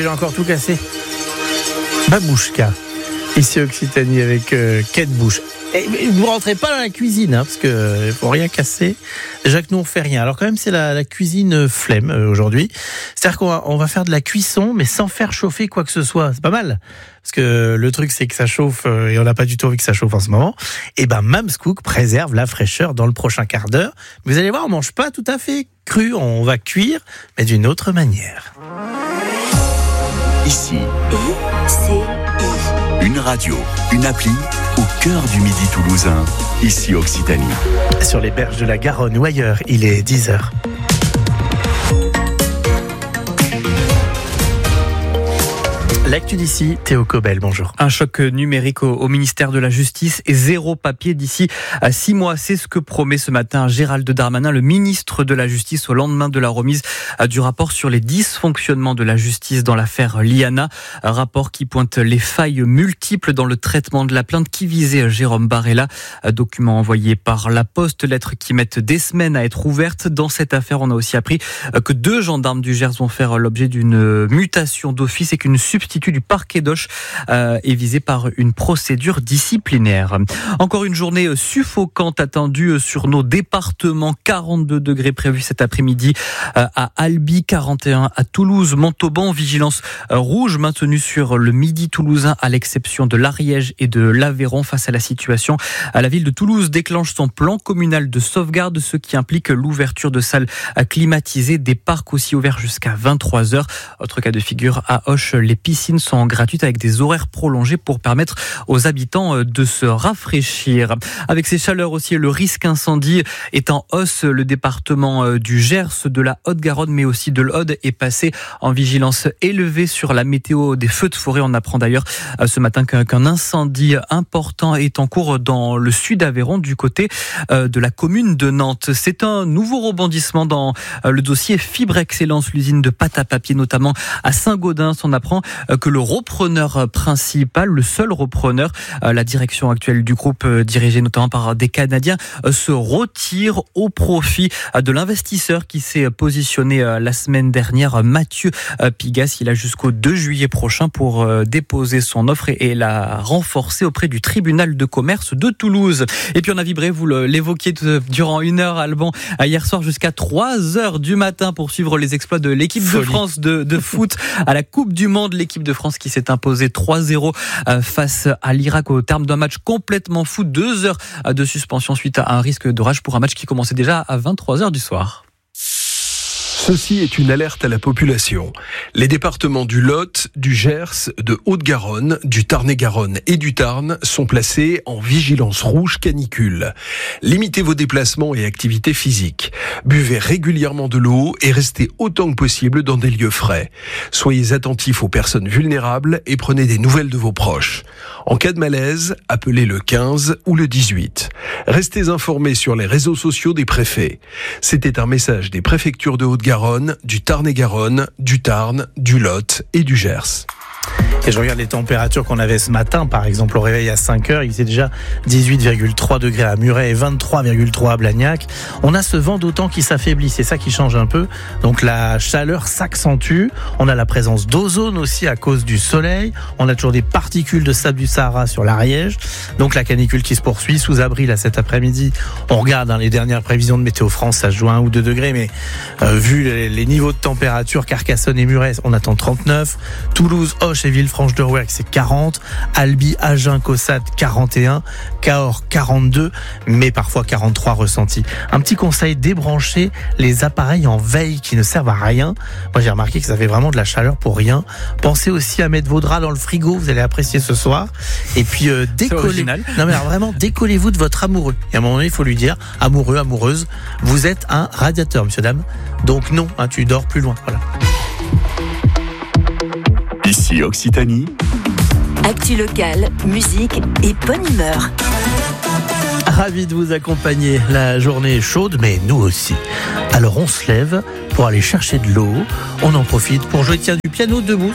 J'ai encore tout cassé. Babouchka, ici Occitanie avec Kate Bush. Et vous rentrez pas dans la cuisine, parce que faut rien casser. Déjà que nous on fait rien. Alors quand même c'est la cuisine flemme aujourd'hui. C'est-à-dire qu'on va faire de la cuisson, mais sans faire chauffer quoi que ce soit. C'est pas mal. Parce que le truc c'est que ça chauffe et on n'a pas du tout envie que ça chauffe en ce moment. Et ben Mams Cook préserve la fraîcheur dans le prochain quart d'heure. Vous allez voir, on mange pas tout à fait cru, on va cuire, mais d'une autre manière. Ici, une radio, une appli au cœur du Midi toulousain, ici Occitanie. Sur les berges de la Garonne ou ailleurs, il est 10h. L'actu d'ici, Théo Cobel, bonjour. Un choc numérique au ministère de la Justice et zéro papier d'ici à 6 mois. C'est ce que promet ce matin Gérald Darmanin, le ministre de la Justice, au lendemain de la remise du rapport sur les dysfonctionnements de la justice dans l'affaire Liana. Un rapport qui pointe les failles multiples dans le traitement de la plainte qui visait Jérôme Barella. Document envoyé par la Poste, lettres qui mettent des semaines à être ouvertes. Dans cette affaire, on a aussi appris que 2 gendarmes du Gers vont faire l'objet d'une mutation d'office et qu'une substitut du parquet d'Auch est visé par une procédure disciplinaire. Encore une journée suffocante attendue sur nos départements. 42 degrés prévus cet après-midi à Albi, 41 à Toulouse, Montauban. Vigilance rouge maintenue sur le Midi toulousain à l'exception de l'Ariège et de l'Aveyron. Face à la situation, la ville de Toulouse déclenche son plan communal de sauvegarde, ce qui implique l'ouverture de salles climatisées, des parcs aussi ouverts jusqu'à 23h. Autre cas de figure à Auch, les piscines sont gratuites avec des horaires prolongés pour permettre aux habitants de se rafraîchir. Avec ces chaleurs aussi, le risque incendie est en hausse. Le département du Gers, de la Haute-Garonne, mais aussi de l'Aude est passé en vigilance élevée sur la météo des feux de forêt. On apprend d'ailleurs ce matin qu'un incendie important est en cours dans le sud d'Aveyron, du côté de la commune de Nantes. C'est un nouveau rebondissement dans le dossier Fibre Excellence, l'usine de pâte à papier, notamment à Saint-Gaudens. On apprend que le repreneur principal, le seul repreneur, la direction actuelle du groupe, dirigée notamment par des Canadiens, se retire au profit de l'investisseur qui s'est positionné la semaine dernière, Mathieu Pigas. Il a jusqu'au 2 juillet prochain pour déposer son offre et la renforcer auprès du tribunal de commerce de Toulouse. Et puis on a vibré, vous l'évoquiez durant 1 heure, Alban, hier soir jusqu'à 3h du matin pour suivre les exploits de l'équipe de France de foot à la Coupe du Monde. L'équipe de France qui s'est imposée 3-0 face à l'Irak au terme d'un match complètement fou. 2 heures de suspension suite à un risque d'orage pour un match qui commençait déjà à 23h du soir. Ceci est une alerte à la population. Les départements du Lot, du Gers, de Haute-Garonne, du Tarn-et-Garonne et du Tarn sont placés en vigilance rouge canicule. Limitez vos déplacements et activités physiques. Buvez régulièrement de l'eau et restez autant que possible dans des lieux frais. Soyez attentifs aux personnes vulnérables et prenez des nouvelles de vos proches. En cas de malaise, appelez le 15 ou le 18. Restez informés sur les réseaux sociaux des préfets. C'était un message des préfectures de Haute-Garonne, du Tarn-et-Garonne, du Tarn, du Lot et du Gers. Et je regarde les températures qu'on avait ce matin, par exemple au réveil à 5h, il faisait déjà 18,3 degrés à Muret et 23,3 à Blagnac. On a ce vent d'autant qui s'affaiblit, c'est ça qui change un peu. Donc la chaleur s'accentue, on a la présence d'ozone aussi à cause du soleil, on a toujours des particules de sable du Sahara sur l'Ariège. Donc la canicule qui se poursuit, sous abri là cet après-midi. On regarde les dernières prévisions de Météo France, ça se joue à 1 ou 2 degrés, mais vu les niveaux de température, Carcassonne et Muret, on attend 39, Toulouse, Auch et Villefranche-de-Rouergue, c'est 40, Albi, Agen, Caussade, 41, Cahors, 42, mais parfois 43 ressentis. Un petit conseil, débranchez les appareils en veille qui ne servent à rien. Moi, j'ai remarqué que ça fait vraiment de la chaleur pour rien. Pensez aussi à mettre vos draps dans le frigo, vous allez apprécier ce soir. Et puis, décollez. Non, mais alors vraiment, décollez-vous de votre amoureux. Et à un moment donné, il faut lui dire, amoureux, amoureuse, vous êtes un radiateur, monsieur, dame. Donc non, tu dors plus loin. Voilà. Ici Occitanie. Actu locale, musique et bonne humeur. Ravi de vous accompagner. La journée est chaude, mais nous aussi. Alors on se lève pour aller chercher de l'eau. On en profite pour jouer du piano debout.